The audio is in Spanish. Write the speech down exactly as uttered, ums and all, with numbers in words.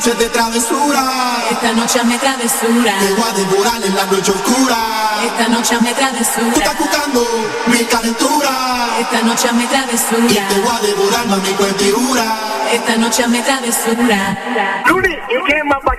Se de travesura. Esta noche hazme travesura. Te voy a devorar en la noche oscura. Esta noche hazme travesura. Tú estás buscando mi calentura. Esta noche hazme travesura. Y te voy a devorar, mami, con figura. Esta noche hazme travesura. Luli, ¿y quién más pa'